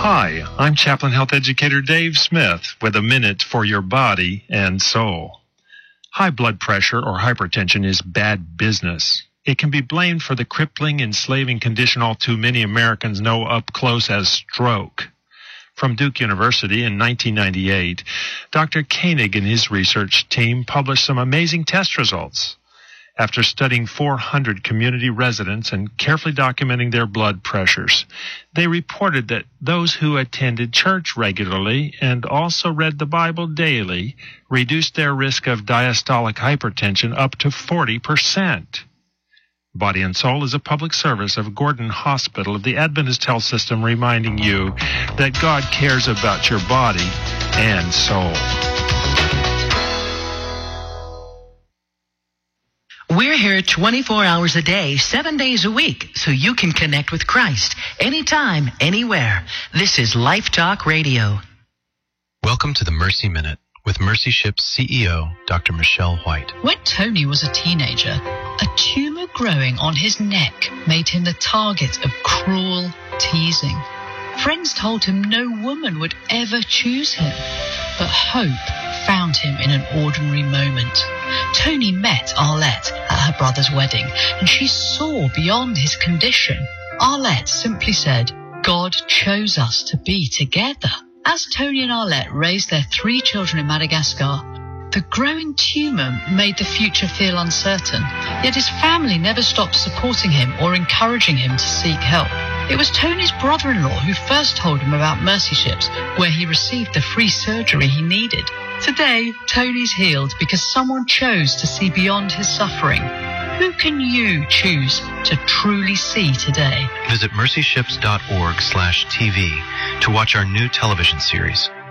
Hi, I'm Chaplain Health Educator Dave Smith with a minute for your body and soul. High blood pressure or hypertension is bad business. It can be blamed for the crippling, enslaving condition all too many Americans know up close as stroke. From Duke University in 1998, Dr. Koenig and his research team published some amazing test results. After studying 400 community residents and carefully documenting their blood pressures, they reported that those who attended church regularly and also read the Bible daily reduced their risk of diastolic hypertension up to 40%. Body and Soul is a public service of Gordon Hospital of the Adventist Health System, reminding you that God cares about your body and soul. We're here 24 hours a day, 7 days a week, so you can connect with Christ anytime, anywhere. This is Life Talk Radio. Welcome to the Mercy Minute with Mercy Ship's CEO, Dr. Michelle White. When Tony was a teenager, a tumor growing on his neck made him the target of cruel teasing. Friends told him no woman would ever choose him, but hope found him in an ordinary moment. Tony met Arlette at her brother's wedding, and she saw beyond his condition. Arlette simply said, "God chose us to be together." As Tony and Arlette raised their 3 children in Madagascar, the growing tumor made the future feel uncertain, yet his family never stopped supporting him or encouraging him to seek help. It was Tony's brother-in-law who first told him about Mercy Ships, where he received the free surgery he needed. Today, Tony's healed because someone chose to see beyond his suffering. Who can you choose to truly see today? Visit mercyships.org/TV to watch our new television series,